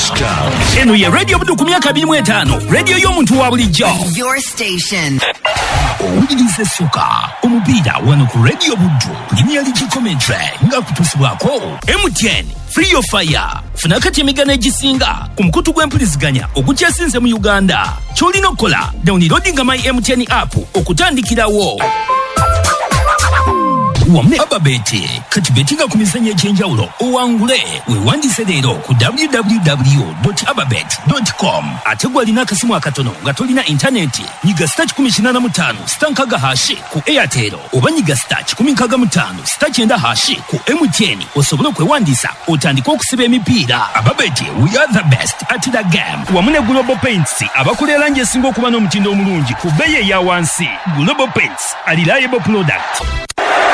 Eno ye radio budu ku myaka 25, radio y'omuntu wa bulijjo. Your station. Owuliriza essoka omupiira wano ku radio budu Premier League commentary nga kutusibwako MTN Free of Fire. Funa kati emigano egisinga ku mukutu gw'empuliziganya ogukyasinze mu Uganda. Ky'olina okukola downloadinga my MTN app okutandikirawo. Wamne ababete kati betinga ku mizannyo egy'enjawulo owangule weewandiise leero ku www.ababet.com. ate gw'alina akasimu akatono nga tolina intaneti nyiga *85 *hash ku Airtel oba nyiga *165 *9 ku MTN osobole okwewandiisa otandika okusiba emipiira. Ababete, we are the best at the game. Wamu ne Global Paints abakola erangi esinga okuba n'omutindo omulungi ku bbeeyi eya wansi. Global Paints, a reliable product.